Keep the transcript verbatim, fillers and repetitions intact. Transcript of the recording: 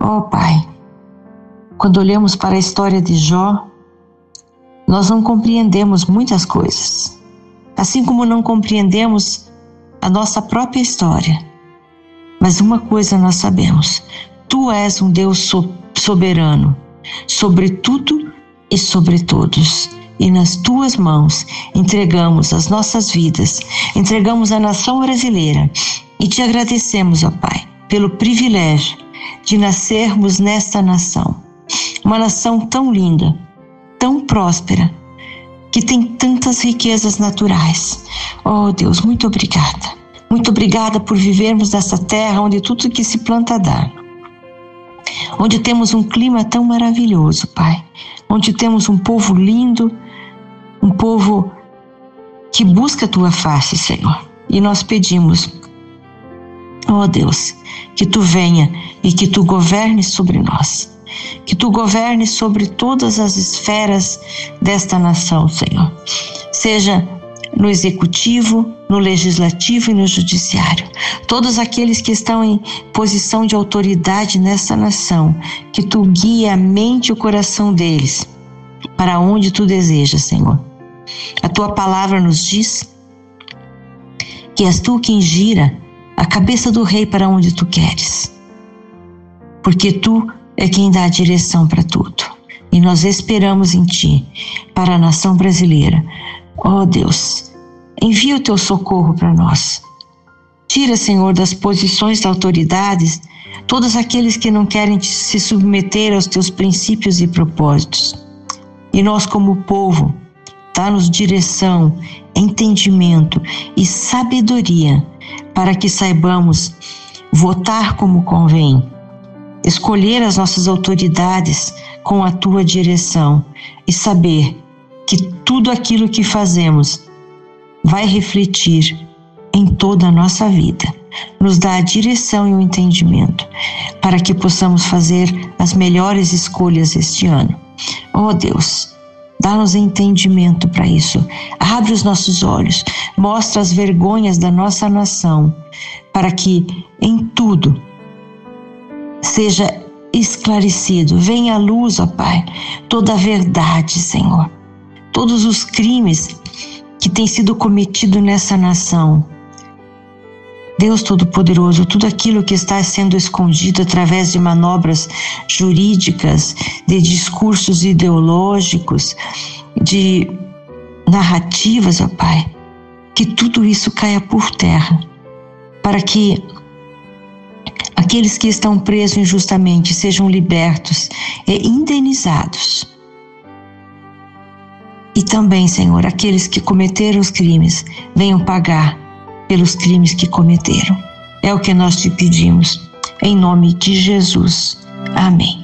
Oh, Pai, quando olhamos para a história de Jó, nós não compreendemos muitas coisas, assim como não compreendemos a nossa própria história. Mas uma coisa nós sabemos: Tu és um Deus soberano, sobre tudo e sobre todos. E nas Tuas mãos entregamos as nossas vidas, entregamos a nação brasileira e Te agradecemos, ó Pai, pelo privilégio de nascermos nesta nação. Uma nação tão linda, tão próspera, que tem tantas riquezas naturais. Oh Deus, muito obrigada. Muito obrigada por vivermos nessa terra onde tudo que se planta dá. Onde temos um clima tão maravilhoso, Pai. Onde temos um povo lindo, um povo que busca a Tua face, Senhor. E nós pedimos, oh Deus, que Tu venha e que Tu governes sobre nós. Que Tu governes sobre todas as esferas desta nação, Senhor. Seja no executivo, no legislativo e no judiciário. Todos aqueles que estão em posição de autoridade nessa nação, que Tu guie a mente e o coração deles para onde Tu desejas, Senhor. A Tua palavra nos diz que és Tu quem gira a cabeça do rei para onde Tu queres. Porque Tu é quem dá a direção para tudo. E nós esperamos em Ti para a nação brasileira. Oh Deus, envia o Teu socorro para nós. Tira, Senhor, das posições de autoridades todos aqueles que não querem se submeter aos Teus princípios e propósitos. E nós, como povo, dá-nos direção, entendimento e sabedoria para que saibamos votar como convém, escolher as nossas autoridades com a Tua direção e saber que tudo aquilo que fazemos vai refletir em toda a nossa vida. Nos dá a direção e o entendimento para que possamos fazer as melhores escolhas este ano. Oh Deus, dá-nos entendimento para isso. Abre os nossos olhos, mostra as vergonhas da nossa nação, para que em tudo seja esclarecido. Venha à luz, ó Pai, toda a verdade, Senhor. Todos os crimes que têm sido cometidos nessa nação. Deus Todo-Poderoso, tudo aquilo que está sendo escondido através de manobras jurídicas, de discursos ideológicos, de narrativas, ó Pai, que tudo isso caia por terra, para que aqueles que estão presos injustamente sejam libertos e indenizados. E também, Senhor, aqueles que cometeram os crimes venham pagar pelos crimes que cometeram. É o que nós te pedimos, em nome de Jesus. Amém.